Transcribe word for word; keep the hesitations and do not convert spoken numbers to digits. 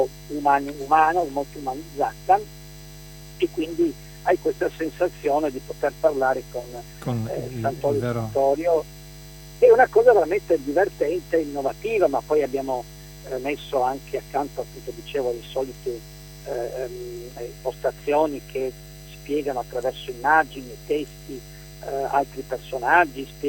umani, umana, molto umanizzata, e quindi hai questa sensazione di poter parlare con, con eh, il, Sant'Olio il vero... Vittorio. È una cosa veramente divertente, innovativa, ma poi abbiamo eh, messo anche accanto, appunto dicevo, le solite eh, ehm, postazioni che spiegano attraverso immagini, testi, eh, altri personaggi, spiegano